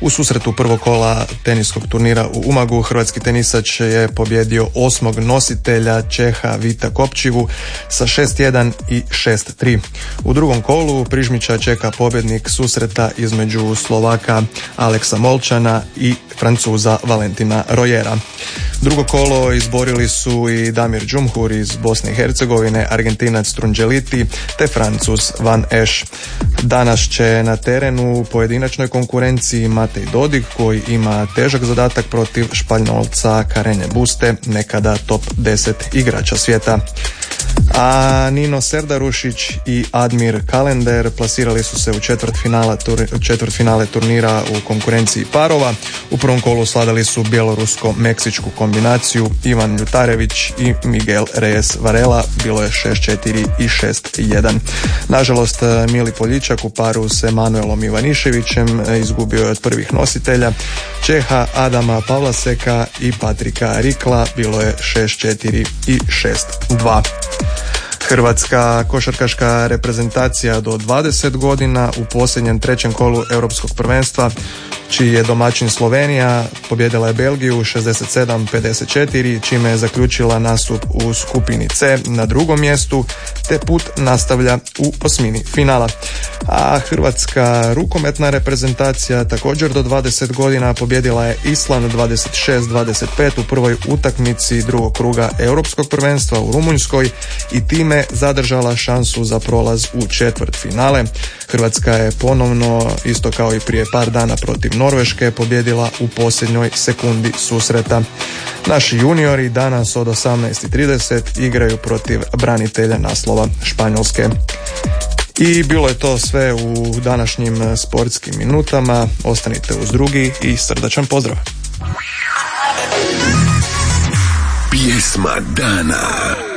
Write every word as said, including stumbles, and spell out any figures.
U susretu prvog kola teniskog turnira u Umagu hrvatski tenisač je pobjedio osmog nositelja Čeha Vita Kopčivu sa šest jedan i šest tri. U drugom kolu Prižmića čeka pobjednik susreta između Slovaka Aleksa Molčana i Francuza Valentina Rojera. Drugo kolo izborili su i Damir Džumhur iz Bosne i Hercegovine, Argentinac Strunđeliti te Francuz Van Eš. Danas će na terenu u pojedinačnoj konkurenciji Matej Dodig koji ima težak zadatak protiv Španjolca Karenje Buste, nekada top deset igrača svijeta. A Nino Serdarušić i Admir Kalender plasirali su se u četvrtfinale četvrtfinale turnira u konkurenciji parova. U prvom kolu sladali su bjelorusko-meksičku kombinaciju Ivan Ljutarević i Miguel Reyes Varela, bilo je šest četiri i šest jedan. Nažalost, Mili Poljičak u paru s Emanuelom Ivaniševićem izgubio je od prvih nositelja Čeha Adama Pavlaseka i Patrika Rikla, bilo je šest četiri i šest dva. Hrvatska košarkaška reprezentacija do dvadeset godina u posljednjem trećem kolu europskog prvenstva, čiji je domaćin Slovenija, pobijedila je Belgiju šezdeset sedam pedeset četiri, čime je zaključila nastup u skupini C na drugom mjestu, te put nastavlja u osmini finala. A hrvatska rukometna reprezentacija također do dvadeset godina pobijedila je Island dvadeset šest dvadeset pet u prvoj utakmici drugog kruga europskog prvenstva u Rumunjskoj i time zadržala šansu za prolaz u četvrt finale. Hrvatska je ponovno, isto kao i prije par dana protiv Norveške, pobjedila u posljednjoj sekundi susreta. Naši juniori danas od osamnaest i trideset igraju protiv branitelja naslova Španjolske. I bilo je to sve u današnjim sportskim minutama. Ostanite uz drugi i srdačan pozdrav. Pjesma dana.